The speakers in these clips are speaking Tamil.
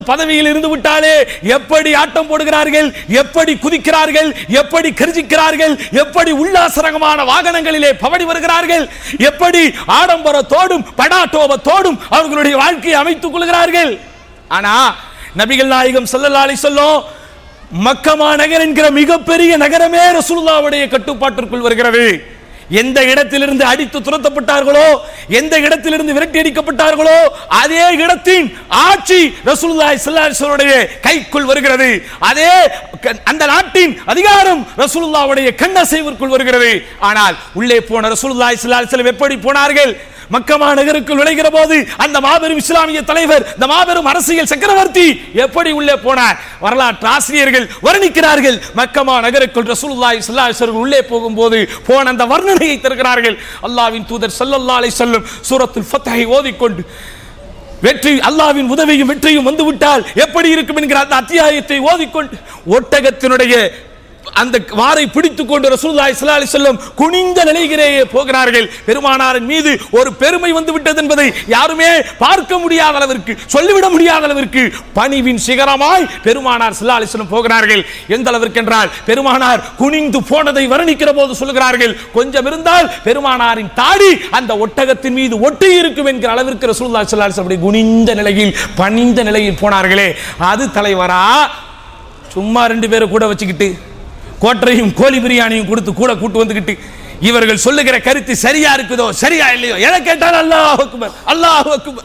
பதவியில் இருந்து விட்டாலே எப்படி ஆட்டம் போடுகிறார்கள், எப்படி குதிக்கிறார்கள், எப்படி கர்ஜிக்கிறார்கள், எப்படி உல்லாசரகமான வாகனங்களிலே பவடி வருகிறார்கள், எப்படி ஆடம்பரத்தோடும் படாட்டோபத்தோடும் அவர்களுடைய வாழ்க்கையை அமைத்துக் கொள்கிறார்கள். ஆனா நபிகள் நாயகம் ஸல்லல்லாஹு அலைஹி வஸல்லம் மக்கா நகர் என்கிற மிகப்பெரிய நகரமே ரசூலுல்லாஹ்வுடைய கட்டுப்பாட்டிற்குள் வருகிறது. எந்த இடத்திலிருந்து அடித்து துரத்தப்பட்டார்களோ, எந்த இடத்திலிருந்து விரட்டி அடிக்கப்பட்டார்களோ, அதே இடத்தின் ஆட்சி ரசூலுல்லாஹி ஸல்லல்லாஹு அலைஹி வஸல்லம் கைக்குள் வருகிறது. அதே அந்த நாட்டின் அதிகாரம் ரசூலுல்லாஹ்வுடைய கண்ணசைவிற்குள் வருகிறது. ஆனால் உள்ளே போன ரசூலுல்லாஹி ஸல்லல்லாஹு அலைஹி வஸல்லம் எப்படி போனார்கள்? மக்கா நகருக்குள் நுழைகிற போது அந்த மாபெரும் இஸ்லாமிய தலைவர், இந்த மாபெரும் அரசியல் சக்கரவர்த்தி எப்படி உள்ளே போனார்? வரலாற்று ஆசிரியர்கள் வர்ணிக்கிறார்கள். மக்கா நகருக்குள் ரசூலுல்லாஹி ஸல்லல்லாஹு அலைஹி வஸல்லம் உள்ளே போகும்போது போன அந்த வர்ணனையை தருகிறார்கள். அல்லாஹ்வின் தூதர் ஸல்லல்லாஹு அலைஹி வஸல்லம் சூரத்துல் ஃபத்ஹை ஓதிக்கொண்டு வெற்றி, அல்லாஹ்வின் உதவியும் வெற்றியும் வந்துவிட்டால் எப்படி இருக்கும் என்கிற அந்த அத்தியாயத்தை ஓதிக்கொண்டு ஒட்டகத்தினுடைய அந்த வாரை பிடித்துக் கொண்டு ரசூலுல்லாஹி ஸல்லல்லாஹு அலைஹி வஸல்லம் குனிந்த நிலையிலேயே போகிறார்கள். பெருமானாரின் மீது ஒரு பெருமை வந்து விட்டது என்பதை யாருமே பார்க்க முடியாத அளவிற்கு, சொல்லிவிட முடியாத அளவிற்கு பணிவின் சிகரமாய் பெருமானார் ஸல்லல்லாஹு அலைஹி வஸல்லம் போகிறார்கள். எந்த அளவிற்கு என்றால் பெருமானார் குனிந்து போனதை வர்ணிக்கிற போது சொல்கிறார்கள், கொஞ்சம் இருந்தால் பெருமானாரின் தாடி அந்த ஒட்டகத்தின் மீது ஒட்டி இருக்கும் என்கிற அளவிற்கு ரசூலுல்லாஹி ஸல்லல்லாஹு அலைஹி வஸல்லம் குனிந்த நிலையில் பணிந்த நிலையில் போனார்களே. அது தலைவரா? சும்மா ரெண்டு பேரை கூட வச்சுக்கிட்டு கோட்டரையும் கோழி பிரியாணியும் கொடுத்து கூட கூட்டு வந்துகிட்டு இவர்கள் சொல்லுகிற கருத்து சரியா இருக்குதோ சரியா இல்லையோ எதை கேட்டாலும் அல்லாஹ் அக்பர் அல்லாஹ் அக்பர்,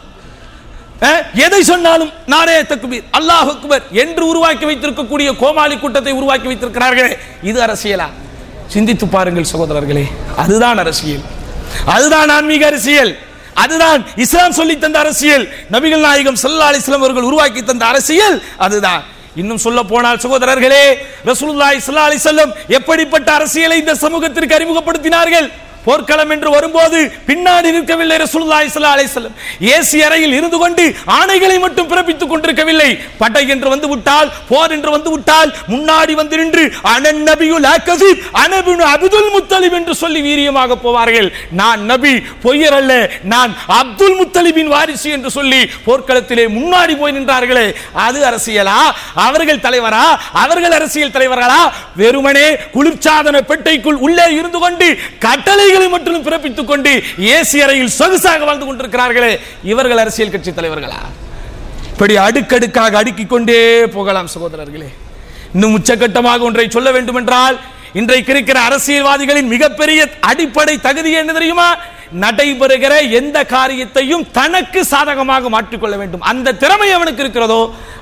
எதை சொன்னாலும் நாரே தக்பீர் அல்லாஹ் அக்பர் என்று உருவாக்கி வைத்திருக்கக்கூடிய கோமாளி கூட்டத்தை உருவாக்கி வைத்திருக்கிறார்களே, இது அரசியலா? சிந்தித்து பாருங்கள் சகோதரர்களே. அதுதான் அரசியல், அதுதான் ஆன்மீக அரசியல், அதுதான் இஸ்லாம் சொல்லி தந்த அரசியல், நபிகள் நாயகம் ஸல்லல்லாஹு அலைஹி வஸல்லம் அவர்கள் உருவாக்கி தந்த அரசியல் அதுதான். இன்னும் சொல்ல போனால் சகோதரர்களே, ரசூலுல்லாஹி ஸல்லல்லாஹு அலைஹி வஸல்லம் எப்படிப்பட்ட அரசியலை இந்த சமூகத்திற்கு அறிமுகப்படுத்தினார்கள்? போர்க்களம் என்று வரும்போது பின்னாடி நிற்கவில்லை ரசூலுல்லாஹி ஸல்லல்லாஹு அலைஹி வஸல்லம். ஏசி அறையில் இருந்து கொண்டு ஆணைகளை மட்டும் பிறப்பித்துக் கொண்டிருக்கவில்லை. படை என்று வந்து விட்டால், போர் என்று வந்து விட்டால் முன்னாடி வந்து நின்று அனன் நபியுல் லா கஸீப் அன இப்னு அப்துல் முத்தலிப் என்று சொல்லி வீரியமாக போவார்கள். நான் நபி, பொய்யர் அல்ல, நான் அப்துல் முத்தலிபின் வாரிசு என்று சொல்லி போர்க்களத்திலே முன்னாடி போய் நின்றார்களே, அது அரசியலா? அவர்கள் தலைவரா? அவர்கள் அரசியல் தலைவர்களா? வெறுமனே குளிர்சாதன பெட்டைக்குள் உள்ளே இருந்து கொண்டு கட்டளை மட்டும் பிறப்பித்துக் கொண்டு ஏசி அறையில் சொகுசாக வாழ்ந்து கொண்டிருக்கிறார்களே, இவர்கள் அரசியல் கட்சி தலைவர்களா? இப்படி அடுக்கடுக்காக அடுக்கிக் கொண்டே போகலாம் சகோதரர்களே. இன்னும் உச்சகட்டமாக ஒன்றை சொல்ல வேண்டும் என்றால், இன்றைக்கு இருக்கிற அரசியல்வாதிகளின் மிகப்பெரிய அடிப்படை தகுதி என்ன தெரியுமா? நடைபெறுகிற எந்த காரியத்தையும் தனக்கு சாதகமாக மாற்றிக்கொள்ள வேண்டும். அந்த திறமை அவனுக்கு இருக்கிறதோ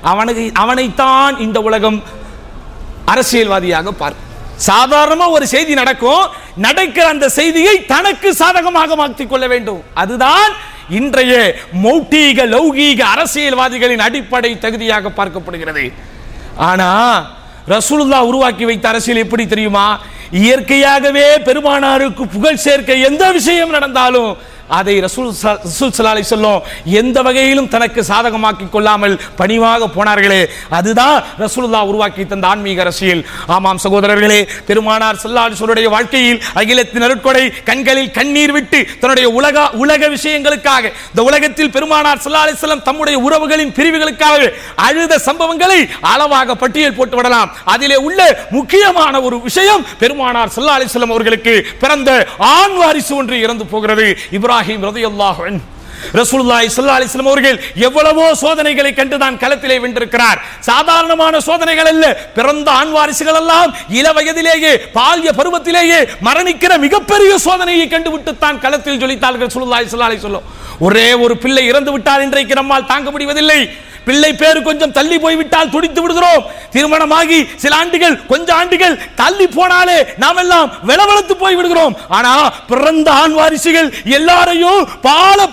அவனைத்தான் இந்த உலகம் அரசியல்வாதியாக பார்க்கும். சாதாரணமா ஒரு செய்தி நடக்கும், நடக்கிற அந்த செய்தியை தனக்கு சாதகமாக மாற்றிக் கொள்ள வேண்டும். அதுதான் இன்றைய மௌட்டிக லௌகீக அரசியல்வாதிகளின் அடிப்படை தகுதியாக பார்க்கப்படுகிறது. ஆனா ரசூலுல்லாஹ் உருவாக்கி வைத்த அரசியல் எப்படி தெரியுமா? இயற்கையாகவே பெருமானாருக்கு புகழ் சேர்க்க எந்த விஷயம் நடந்தாலும் அதை ரசூல் ஸல்லல்லாஹு அலைஹி வஸல்லம் எந்த வகையிலும் தனக்கு சாதகமாக்கிக் கொள்ளாமல் பணிவாக போனார்களே, அதுதான் ரசூலுல்லாஹ் உருவாக்கி தந்த ஆன்மீக அரசியல். ஆமாம் சகோதரர்களே, பெருமானார் ஸல்லல்லாஹு அலைஹி வஸல்லம் வாழ்க்கையில் அகிலத்தின் அருட்கொடை கண்களில் கண்ணீர் விட்டு தன்னுடைய உலக விஷயங்களுக்காக, இந்த உலகத்தில் பெருமானார் ஸல்லல்லாஹு அலைஹி வஸல்லம் தம்முடைய உறவுகளின் பிரிவுகளுக்காக அழுத சம்பவங்களை அளவாக பட்டியல் போட்டு விடலாம். அதிலே உள்ள முக்கியமான ஒரு விஷயம், பெருமானார் ஸல்லல்லாஹு அலைஹி வஸல்லம் அவர்களுக்கு பிறந்த ஆண் வாரிசு ஒன்று இறந்து போகிறது. இப்ராஹிம் ரலியல்லாஹு அன்ஹு. ரசூலுல்லாஹி ஸல்லல்லாஹு அலைஹி வஸல்லம் அவர்கள் எவ்வளவோ சோதனைகளை கண்டுதான் களத்திலே வென்றிருக்கிறார். சாதாரணமான சோதனைகள் அல்ல. பிறந்த ஆண் வாரிசுகள் எல்லாம் இள வயதிலேயே, பால்ய பருவத்திலேயே மரணிக்கிற மிகப்பெரிய சோதனையை கண்டுவிட்டு தான் களத்தில் ஜொலித்தார்கள் ரசூலுல்லாஹி ஸல்லல்லாஹு அலைஹி வஸல்லம். ஒரே ஒரு பிள்ளை இறந்து விட்டால் இன்றைக்கு நம்மால் தாங்க முடிவதில்லை. பிள்ளை பேரு கொஞ்சம் தள்ளி போய்விட்டால் துடித்து விடுகிறோம். திருமணமாகி சில ஆண்டுகள், கொஞ்ச ஆண்டுகள் தள்ளி போனாலே நாம் எல்லாம் வெளவெளத்து போய் விடுகிறோம். ஆனா பிறந்த ஆண் வாரிசுகள் எல்லாரையும் பால்ய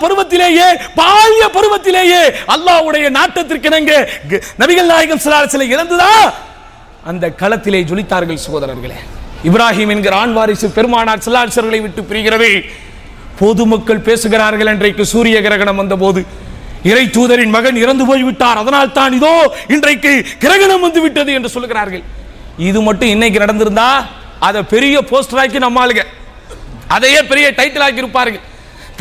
பருவத்திலேயே அல்லாஹ்வுடைய நாட்டத்திற்கு இணங்க நபிகள் நாயகம் ஸல்லல்லாஹு அலைஹி வஸல்லம் இறந்துதா அந்த களத்திலே ஜொலித்தார்கள் சகோதரர்களே. இப்ராஹிம் என்கிற ஆண் வாரிசு பெருமானார் ஸல்லல்லாஹு அலைஹி வஸல்லம் விட்டு பிரிகிறது. பொதுமக்கள் பேசுகிறார்கள், இன்றைக்கு சூரிய கிரகணம் வந்த போது இறை தூதரின் மகன் இறந்து போய்விட்டார், அதனால் தான் இதோ இன்றைக்கு கிரகணம் வந்து விட்டது என்று சொல்லுகிறார்கள். இது மட்டும் இன்னைக்கு நடந்திருந்தா அதை பெரிய போஸ்டர் ஆக்கி நம்மாளுங்க அதையே பெரிய டைட்டில் ஆக்கி இருப்பார்கள்.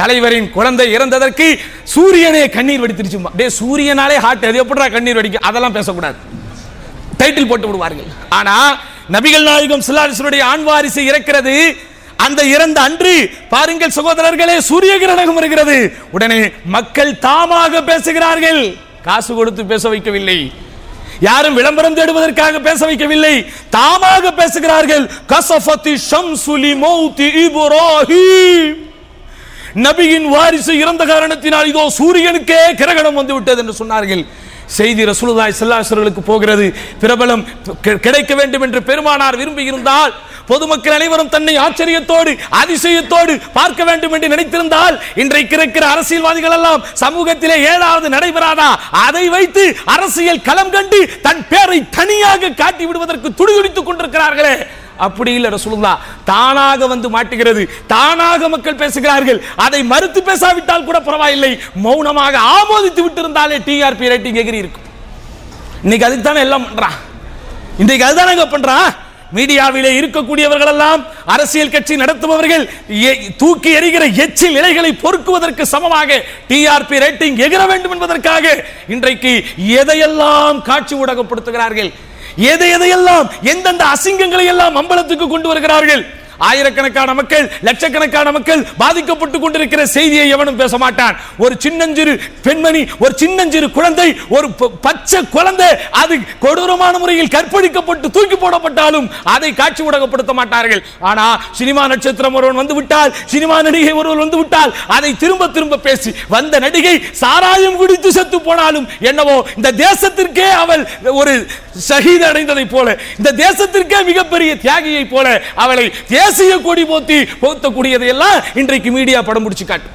தலைவரின் குழந்தை இறந்ததற்கு சூரியனே கண்ணீர் வடித்திருச்சு. டே சூரியனாலே ஹார்ட் அது எப்படிடா கண்ணீர் வடிக்கும்? அதெல்லாம் பேசக்கூடாது, டைட்டில் போட்டு விடுவார்கள். ஆனா நபிகள் நாயகம் ஸல்லல்லாஹு அலைஹி வஸல்லம் ஆண் வாரிசு இறக்கிறது, அந்த இறந்த அன்று பாருங்கள் சகோதரர்களே, சூரிய கிரகணம் வருகிறது. உடனே மக்கள் தாமாக பேசுகிறார்கள், காசு கொடுத்து பேச வைக்கவில்லை, யாரும் விளம்பரம் தேடுவதற்காக பேச வைக்கவில்லை, தாமாக பேசுகிறார்கள். கஸஃபத்தி ஷம்ஸு லிமௌத்தி இப்ராஹீம், நபியின் வாரிசு இறந்த காரணத்தினால் இதோ சூரியனுக்கே கிரகணம் வந்து விட்டது என்று சொன்னார்கள். செய்தி ரசூலுல்லாஹி ஸல்லல்லாஹு அலைஹி வஸல்லம் போகிறது. பிரபலம் கிடைக்க வேண்டும் என்று பெருமானார் விரும்பி இருந்தால், பொதுமக்கள் அனைவரும் தன்னை ஆச்சரியத்தோடு அதிசயத்தோடு பார்க்க வேண்டும் என்று நினைத்திருந்தால், இன்றைக்கு இருக்கிற அரசியல்வாதிகள் எல்லாம் சமூகத்திலே ஏதாவது நடைபெறாதா அதை வைத்து அரசியல் களம் கண்டு தன் பேரை தனியாக காட்டி விடுவதற்கு துடிதுடித்துக் கொண்டிருக்கிறார்களே. அப்படி இல்லை, ரசூலுல்லாஹ் தானாக வந்து மாட்டுகிறது, தானாக மக்கள் பேசுகிறார்கள். அதை மறுத்து பேசாவிட்டால் கூட பரவாயில்லை, மௌனமாக ஆமோதித்து விட்டு இருந்தாலே டிஆர்பி ரேட்டிங் எகிரி இருக்கும். இன்னைக்கு அதுக்கு தானே எல்லாம் பண்றான், இன்றைக்கு அதுதானே பண்றான். மீடியாவிலே இருக்கக்கூடியவர்கள் எல்லாம் அரசியல் கட்சி நடத்துபவர்கள் தூக்கி எறிகிற எச்சில் இலைகளை பொறுக்குவதற்கு சமமாக டிஆர்பி ரேட்டிங் எகிர வேண்டும் என்பதற்காக இன்றைக்கு எதையெல்லாம் காட்சி ஊடகப்படுத்துகிறார்கள், எதையெல்லாம் எந்தெந்த அசிங்கங்களை எல்லாம் அம்பலத்துக்கு கொண்டு வருகிறார்கள். ஆயிரக்கணக்கான மக்கள், லட்சக்கணக்கான மக்கள் பாதிக்கப்பட்டுக் கொண்டிருக்கிற செய்தியை எவனும் பேச மாட்டான். ஒரு சின்னஞ்சிறு பெண்மணி, ஒரு சின்னஞ்சிறு குழந்தை, ஒரு பச்சை குழந்தை அது கொடூரமான முறையில் கற்பழிக்கப்பட்டு தூக்கி போடப்பட்டாலும் அதை காட்சி ஊடகப்படுத்த மாட்டார்கள். ஆனா சினிமா நட்சத்திரம் ஒருவன் வந்து விட்டால், சினிமா நடிகை ஒருவன் வந்து விட்டால் அதை திரும்ப திரும்ப பேசி, வந்த நடிகை சாராயம் குடித்து செத்து போனாலும் என்னவோ இந்த தேசத்திற்கே அவள் ஒரு ஷஹீத் அடைந்ததை போல, இந்த தேசத்திற்கே மிகப்பெரிய தியாகியை போல அவளை தேசிய கொடி போத்தி போத்தக்கூடியதை எல்லாம் இன்றைக்கு மீடியா படம் பிடிச்சு காட்டும்.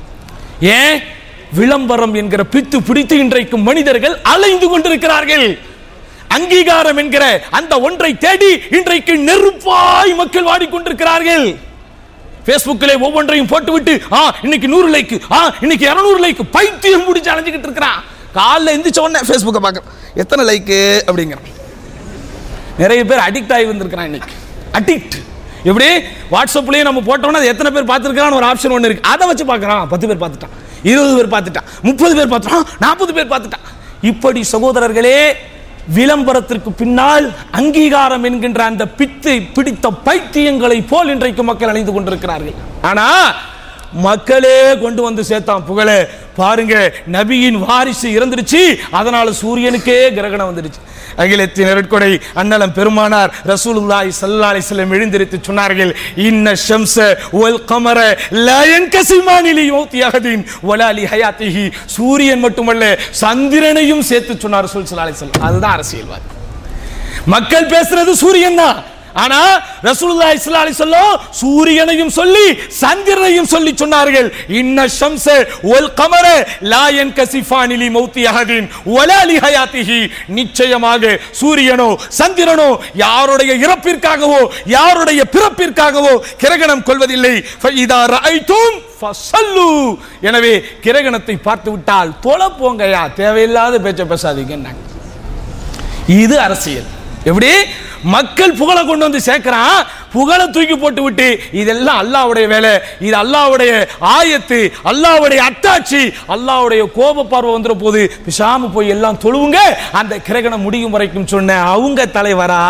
ஏன்? விளம்பரம் என்கிற பித்து பிடித்து இன்றைக்கு மனிதர்கள் அலைந்து கொண்டிருக்கிறார்கள். அங்கீகாரம் என்கிற அந்த ஒன்றை தேடி இன்றைக்கு நெருப்பாய் மக்கள் வாடிக்கொண்டிருக்கிறார்கள். பேஸ்புக்கிலே ஒவ்வொன்றையும் போட்டுவிட்டு இன்னைக்கு 100 லைக், இன்னைக்கு 200 லைக், பைத்தியம் பிடிச்சு அலைஞ்சிக்கிட்டு இருக்கிறான். காலைல எந்திரிச்ச உடனே பேஸ்புக்கை பார்க்க எத்தனை லைக் அப்படிங்கிறான். நிறைய பேர் அடிக்ட் ஆகி வந்திருக்கிறான். இன்னைக்கு அடிக்ட் எப்படி? வாட்ஸ்அப்லயே நம்ம போட்டோம்னா அது எத்தனை பேர் பார்த்திருக்கான்னு ஒரு ஆப்ஷன் ஒன்று இருக்கு, அதை வச்சு பார்க்கறான். 10 பேர் பார்த்துட்டான், 20 பேர் பார்த்துட்டான், 30 பேர் பார்த்துட்டான், 40 பேர் பார்த்துட்டான். இப்படி சகோதரர்களே, விளம்பரத்திற்கு பின்னால் அங்கீகாரம் என்கின்ற அந்த பித்தை பிடித்த பைத்தியங்களை போல் இன்றைக்கு மக்கள் அணிந்து கொண்டிருக்கிறார்கள். ஆனா மக்களே கொண்டு வந்து சேர்த்தான் புகழ. பாருங்க, நபியின் வாரிசு இறந்துருச்சு, அதனால சூரியனுக்கே கிரகணம் வந்துருச்சு. அகிலத்தின் நெருட்கொடை அண்ணலம் பெருமானார் ரசூலுல்லாஹி ஸல்லல்லாஹு அலைஹி வஸல்லம் எழுந்திருத்து சொன்னார்கள், இன்ன ஷம்ஸ வல் கமர லா யன்கஸிமானி லிமௌத்தி அஹதின் வலா லிஹயாத்திஹி. சூரியன் மட்டுமல்ல சந்திரனையும் சேர்த்து சொன்னார் ரசூல் ஸல்லல்லாஹு அலைஹி வஸல்லம். அதுதான் அரசியல்வாதி. மக்கள் பேசுறது சூரியன் தான், ஆனா ரசூலுல்லாஹி ஸல்லல்லாஹு அலைஹி வஸல்லம் சூரியனையும் சொல்லி சந்திரனையும் சொல்லி சொன்னார்கள், இன்ன ஷம்ஸ வல் கமர லா யன்கஸிஃபானி லிமௌத்தி அஹதின் வலா லிஹயாத்திஹி. நிச்சயமாக சூரியனோ சந்திரனோ யாருடைய இறப்பிற்காகவோ யாருடைய பிறப்பிற்காகவோ கிரகணம் கொள்வதில்லை. ஃபஇதா ரஅய்தும் ஃபஸல்லு. எனவே கிரகணத்தை பார்த்து விட்டால் தொலை போங்கயா, தேவையில்லாத பேச்ச பேசாதீங்க. இது அரசியல். எப்படி மக்கள் புகழை கொண்டு வந்து சேர்க்கிறான், புகழை தூக்கி போட்டு விட்டு இதெல்லாம் அல்லாஹ்வுடைய வேலை, இது அல்லாஹ்வுடைய ஆயத்து, அல்லாஹ்வுடைய அத்தாட்சி, அல்லாஹ்வுடைய கோப பார்வை வந்துற போது பிசாம போய் எல்லாம் தொழுவுங்க அந்த கிரகணம் முடியும் வரைக்கும் சொன்ன அவங்க தலைவரா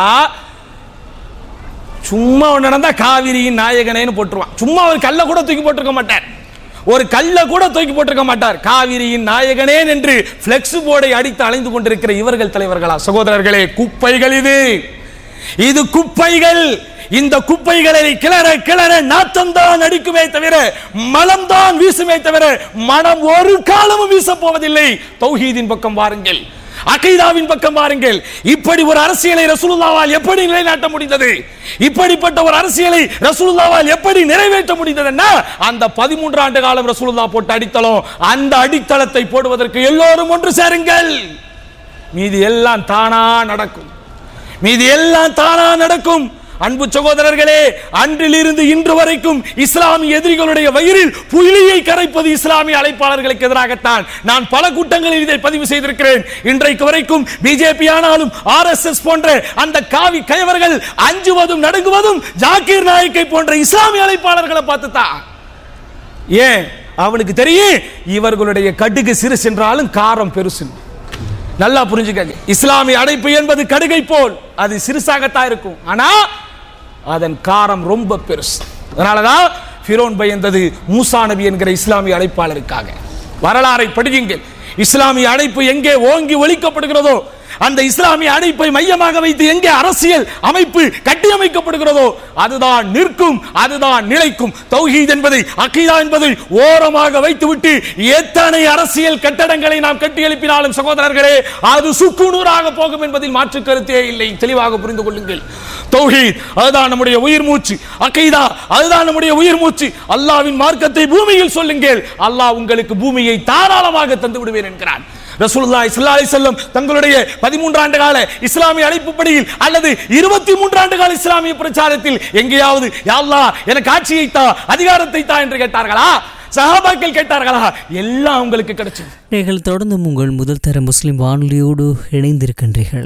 சும்மா நடந்தா காவிரியின் நாயகனேன்னு போட்டுருவான். சும்மா ஒரு கல்ல கூட தூக்கி போட்டிருக்க மாட்டார், ஒரு கல்ல கூட தூக்கி போட்டிருக்க மாட்டார். காவிரியின் நாயகனே என்று பிளெக்ஸ் போர்டை அடித்து அலைந்து கொண்டிருக்கிற இவர்கள் தலைவர்களா? சகோதரர்களே, குப்பைகள் இது குப்பைகள். இந்த குப்பைகளை கிளற கிளற நாத்தம்தான் அடிக்குமே தவிர மலம்தான் வீசுமே தவிர மனம் ஒரு காலமும் வீச போவதில்லை. தௌஹீதின் பக்கம் வாருங்கள், அகீதாவின் பக்கம் பாருங்கள். இப்படி ஒரு அரசியலை ரசூலுல்லாஹ்வால் எப்படி நிலைநாட்ட முடிந்தது? இப்படிப்பட்ட ஒரு அரசியலை ரசூலுல்லாஹ்வால் எப்படி நிறைவேற்ற முடிந்ததுன்னா, அந்த 13 ஆண்டு காலம் ரசூலுல்லாஹ் போட்ட அடித்தளம், அந்த அடித்தளத்தை போடுவதற்கு எல்லோரும் ஒன்று சேருங்கள். மீதி எல்லாம் தானா நடக்கும், மீதி எல்லாம் தானா நடக்கும். அன்பு சகோதரர்களே, அன்றிலிருந்து இன்று வரைக்கும் இஸ்லாமிய எதிரிகளுடைய வயிறில் புலியை கரைப்பது இஸ்லாமிய அழைப்பாளர்களுக்கு எதிராகத்தான். நான் பல கூட்டங்களில் இதை பதிவு செய்திருக்கிறேன். இன்றைக்கு வரைக்கும் பிஜேபி ஆனாலும் ஆர்எஸ்எஸ் போன்ற அந்த காவி கயவர்கள் அஞ்சுவதும் நடுங்குவதும் ஜாகிர் நாயக்கை போன்ற இஸ்லாமிய அழைப்பாளர்களை பார்த்துதான். ஏன் அவனுக்கு தெரியும் இவர்களுடைய கடுகு சிறுசு என்றாலும் காரம் பெருசு. நல்லா புரிஞ்சுக்கங்க. இஸ்லாமிய அழைப்பு என்பது கடுகை போல் அது சிறுசாகத்தான் இருக்கும், ஆனா அதன் காரம் ரொம்ப பெருசு. அதனாலதான் ஃபிரௌன் பயந்தது மூசா நபி என்கிற இஸ்லாமிய அழைப்பாளருக்காக. வரலாறை படியுங்கள். இஸ்லாமிய அழைப்பு எங்கே ஓங்கி ஒலிக்கப்படுகிறதோ, அந்த இஸ்லாமிய அழைப்பை மையமாக வைத்து எங்கே அரசியல் அமைப்பு கட்டியமைக்கப்படுகிறதோ அதுதான் நிற்கும், அதுதான் நிலைக்கும். தௌஹீத் என்பதை, அகீதா என்பதை ஓரமாக வைத்துவிட்டு எத்தனை அரசியல் கட்டடங்களை நாம் கட்டி எழுப்பினாலும் சகோதரர்களே அது சுக்குநூறாக போகும் என்பதில் மாற்று கருத்தே இல்லை. தெளிவாக புரிந்து கொள்ளுங்கள். தௌஹீத் அதுதான் நம்முடைய உயிர் மூச்சு, அகீதா அதுதான் நம்முடைய உயிர் மூச்சு. அல்லாஹ்வின் மார்க்கத்தை பூமியில் சொல்லுங்கள், அல்லாஹ் உங்களுக்கு பூமியை தாராளமாக தந்து விடுவேன் என்கிறான். ரசூலுல்லாஹி ஸல்லல்லாஹு அலைஹி வஸல்லம் தங்களுடைய 13 ஆண்டு கால இஸ்லாமிய அழைப்புப்படியில் அல்லது 23 ஆண்டு கால இஸ்லாமிய பிரச்சாரத்தில் எங்கேயாவது யா அல்லாஹ் எனக்கு ஆட்சியை தா, அதிகாரத்தை தா என்று கேட்டார்களா? சஹாபாக்கள் கேட்டார்களா? எல்லாம் உங்களுக்கு கிடைச்சது. நீங்கள் தொடர்ந்து உங்கள் முதல் தர முஸ்லிம் வானொலியோடு இணைந்திருக்கின்றீர்கள்.